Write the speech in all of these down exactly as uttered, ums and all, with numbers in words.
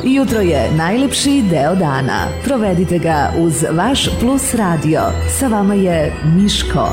Jutro je najlepši deo dana. Provedite ga uz vaš Plus radio. Sa vama je Miško.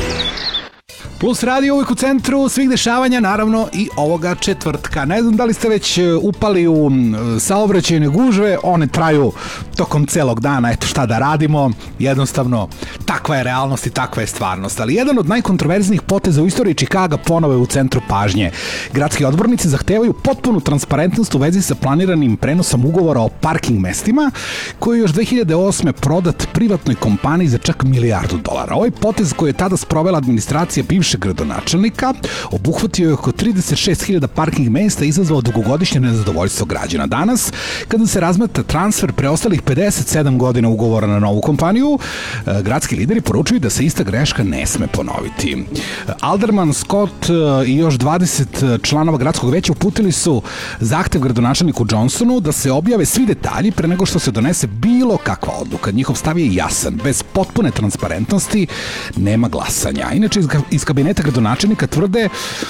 Plus radio uvijek u centru svih dešavanja, naravno i ovoga četvrtka. Ne znam da li ste već upali u saobraćajne gužve, one traju tokom celog dana, eto šta da radimo, jednostavno takva je realnost i takva je stvarnost. Ali jedan od najkontroverznijih poteza u istoriji Čikaga ponovo je u centru pažnje. Gradski odbornici zahtevaju potpunu transparentnost u vezi sa planiranim prenosom ugovora o parking mestima, koji je još dve hiljade osme prodat privatnoj kompaniji za čak milijardu dolara. Ovaj potez koji je tada sprovela administracija bivšeg gradonačelnika obuhvatio je oko trideset šest hiljada parking mesta i izazvao dugogodišnje nezadovoljstvo građana. Danas, kada se razmatra transfer preostalih pedeset sedam godina ugovora na novu kompaniju, gradski lideri poručuju da se ista greška ne sme ponoviti. Alderman Scott i još dvadeset članova gradskog veća uputili su zahtev gradonačelniku Johnsonu da se objave svi detalji pre nego što se donese bilo kakva odluka. Njihov stav je jasan. Bez potpune transparentnosti nema glasanja. Inače, iz kabineta gradonačelnika tvrde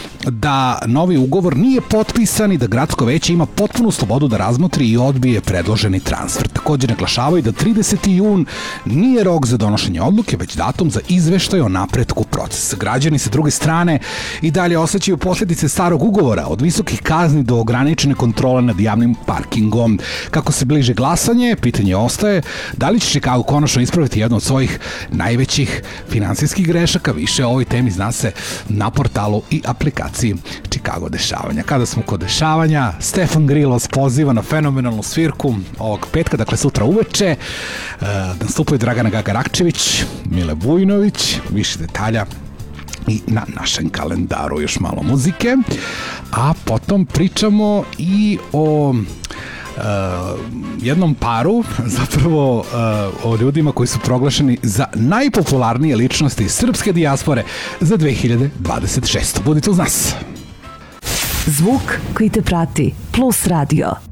da novi ugovor nije potpisan i da gradsko veće ima potpunu slobodu da razmotri i odbije predloženi transfer. Također naglašavaju da trideseti jun nije rok za donošenje odluke, već datum za izveštaj o napretku procesa. Građani sa druge strane i dalje osjećaju posljedice starog ugovora, od visokih kazni do ograničene kontrole nad javnim parkingom. Kako se bliže glasanje, pitanje ostaje da li će Chicago konačno ispraviti jednu od svojih najvećih finansijskih grešaka. Više o ovoj temi zna se na portalu i aplikaciji Chicago dešavanja. Kada smo kod dešavanja, Stefan Grillos poziva na fenomenalnu svirku ovog petka, dakle sutra uveče. Uh, nastupaju Dragana Gagarakčević, Mile Vujnović, više detalja i na našem kalendaru još malo muzike. A potom pričamo i o Uh, jednom paru, zapravo uh, o ljudima koji su proglašeni za najpopularnije ličnosti srpske dijaspore za dve hiljade dvadeset šestu. Budite uz nas. Zvuk koji te prati. Plus radio.